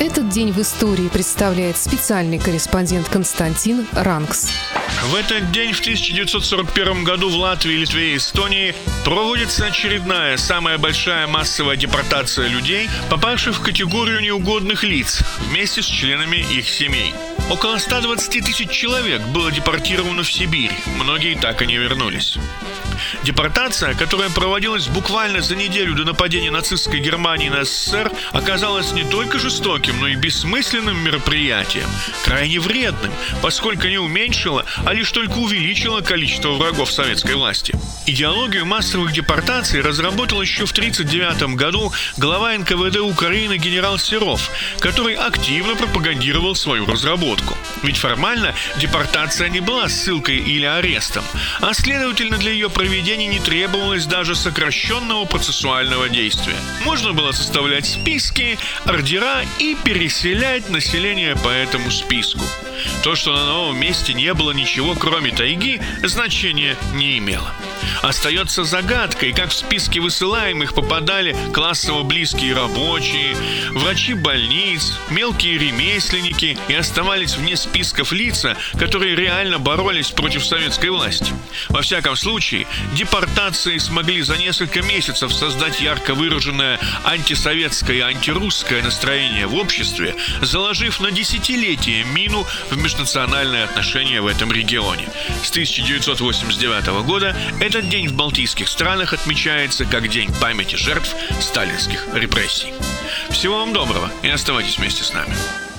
Этот день в истории представляет специальный корреспондент Константин Ранкс. В этот день в 1941 году в Латвии, Литве и Эстонии проводится очередная, самая большая массовая депортация людей, попавших в категорию неугодных лиц, вместе с членами их семей. Около 120 тысяч человек было депортировано в Сибирь, многие так и не вернулись. Депортация, которая проводилась буквально за неделю до нападения нацистской Германии на СССР, оказалась не только жестоким, но и бессмысленным мероприятием, крайне вредным, поскольку не уменьшила, а лишь только увеличила количество врагов советской власти. Идеологию массовых депортаций разработал еще в 1939 году глава НКВД Украины генерал Серов, который активно пропагандировал свою разработку. Ведь формально депортация не была ссылкой или арестом, а следовательно для ее проведения не требовалось даже сокращенного процессуального действия. Можно было составлять списки, ордера и переселять население по этому списку. То, что на новом месте не было ничего, кроме тайги, значения не имело. Остается загадкой, как в списки высылаемых попадали классово близкие рабочие, врачи больниц, мелкие ремесленники и оставались вне списков лица, которые реально боролись против советской власти. Во всяком случае, депортации смогли за несколько месяцев создать ярко выраженное антисоветское и антирусское настроение в обществе, заложив на десятилетия мину в межнациональные отношения в этом регионе. С 1989 года этот день в балтийских странах отмечается как День памяти жертв сталинских репрессий. Всего вам доброго и оставайтесь вместе с нами.